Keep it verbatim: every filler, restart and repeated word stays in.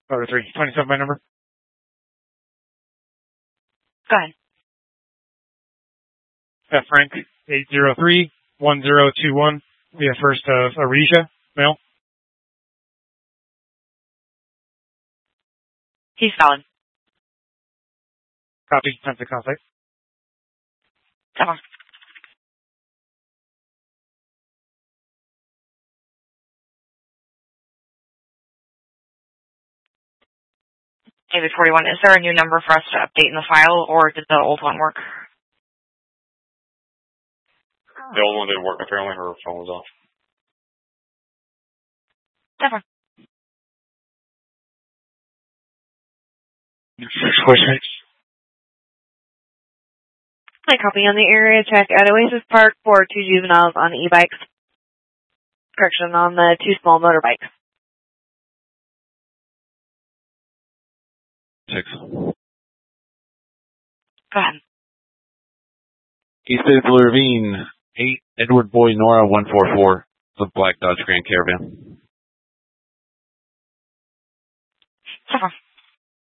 Motor three, twenty-seven by number. Go ahead. F. Frank, eight zero three, one zero two one. We have first of Arisha, male. He's valid. Copy, time to contact. Come on. David forty-one, is there a new number for us to update in the file, or did the old one work? The old one didn't work. Apparently her phone was off. Never. Switch. I copy on the area check at Oasis Park for two juveniles on e-bikes. Correction, on the two small motorbikes. Six. Go ahead. East Bay Ravine, eight, Edward Boy Nora, one four four, the black Dodge Grand Caravan. Never.